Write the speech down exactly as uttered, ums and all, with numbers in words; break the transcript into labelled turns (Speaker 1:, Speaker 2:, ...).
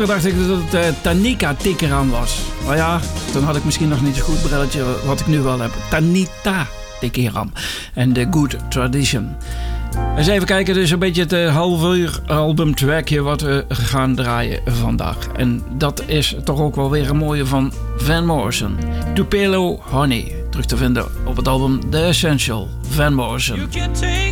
Speaker 1: Vroeger dacht ik dat het uh, Tanika Tikaram was. Maar ja, toen had ik misschien nog niet zo'n goed brilletje wat ik nu wel heb. Tanita Tikaram. En The Good Tradition. Eens even kijken, dus een beetje het uh, half uur albumtrackje wat we gaan draaien vandaag. En dat is toch ook wel weer een mooie van Van Morrison. Tupelo Honey. Terug te vinden op het album The Essential. Van Morrison.